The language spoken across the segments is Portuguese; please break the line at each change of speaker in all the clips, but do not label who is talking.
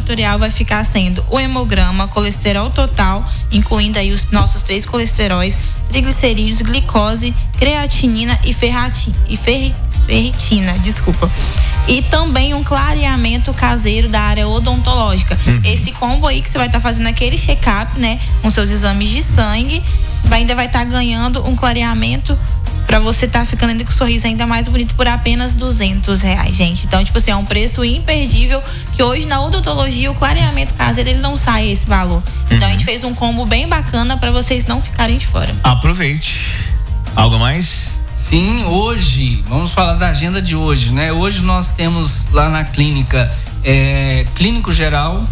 laboratorial vai ficar sendo o hemograma, colesterol total, incluindo aí os nossos 3 colesteróis, triglicerídeos, glicose, creatinina e ferritina, desculpa. E também um clareamento caseiro da área odontológica. Esse combo aí que você vai estar fazendo aquele check-up, né, com seus exames de sangue, ainda vai estar ganhando um clareamento pra você tá ficando ainda com o sorriso ainda mais bonito por apenas R$200, gente. Então, tipo assim, é um preço imperdível, que hoje na odontologia o clareamento caseiro ele não sai esse valor. Então a gente fez um combo bem bacana pra vocês não ficarem de fora.
Aproveite. Algo mais?
Sim, hoje, vamos falar da agenda de hoje, né? Hoje nós temos lá na clínica clínico geral,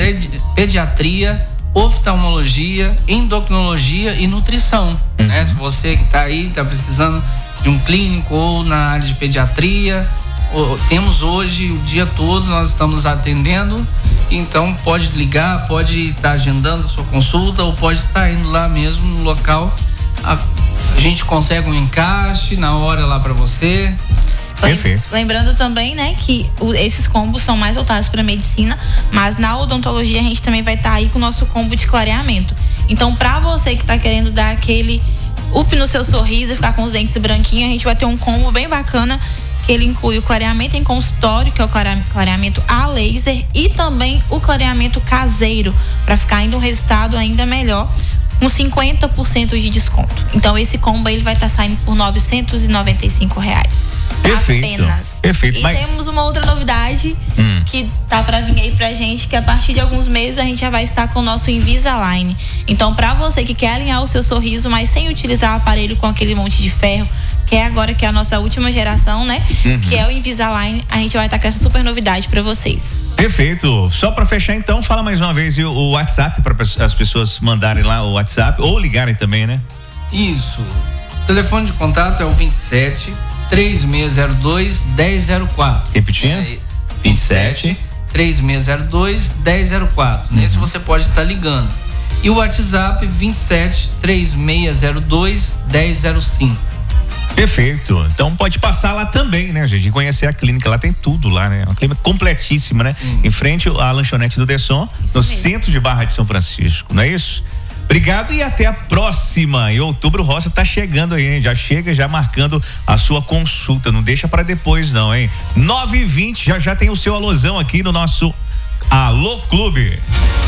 pediatria, oftalmologia, endocrinologia e nutrição, né? Se você que tá aí, tá precisando de um clínico ou na área de pediatria, temos hoje o dia todo, nós estamos atendendo, então pode ligar, pode estar agendando a sua consulta ou pode estar indo lá mesmo no local, a gente consegue um encaixe na hora lá para você.
Perfeito.
Lembrando também, né, que esses combos são mais voltados para medicina, mas na odontologia a gente também vai estar aí com o nosso combo de clareamento. Então, para você que tá querendo dar aquele up no seu sorriso e ficar com os dentes branquinhos, a gente vai ter um combo bem bacana, que ele inclui o clareamento em consultório, que é o clareamento a laser, e também o clareamento caseiro, para ficar ainda um resultado ainda melhor, com 50% de desconto. Então esse combo aí ele vai estar saindo por R$995.
Perfeito.
Apenas.
Perfeito.
E temos uma outra novidade que tá para vir aí pra gente, que a partir de alguns meses a gente já vai estar com o nosso Invisalign. Então, para você que quer alinhar o seu sorriso, mas sem utilizar o aparelho com aquele monte de ferro, que é agora que é a nossa última geração, né? Que é o Invisalign, a gente vai estar com essa super novidade para vocês.
Perfeito. Só para fechar então, fala mais uma vez o WhatsApp para as pessoas mandarem lá o WhatsApp ou ligarem também, né?
Isso. O telefone de contato é o 27 3602 1004.
Repetindo?
27 3602 1004. Nesse você pode estar ligando. E o WhatsApp 27 3602 1005.
Perfeito. Então pode passar lá também, né, gente? E conhecer a clínica. Lá tem tudo lá, né? Uma clínica completíssima, né?
Sim.
Em frente à lanchonete do Desson, no centro de Barra de São Francisco, não é isso? Obrigado e até a próxima. Em outubro o Roça tá chegando aí, hein? Já chega, já marcando a sua consulta. Não deixa para depois não, hein? 9h20, já tem o seu alôzão aqui no nosso Alô Clube.